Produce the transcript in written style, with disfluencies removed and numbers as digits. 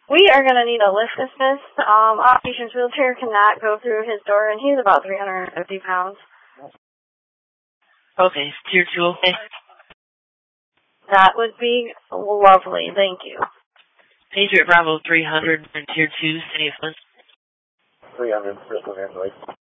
We are going to need a lift dismiss. Our patient's wheelchair cannot go through his door, and he's about 350 pounds. Okay, tier 2 okay? That would be lovely. Thank you. Patriot Bravo 300 and tier 2, City of Flint. 300, Bristol Airways.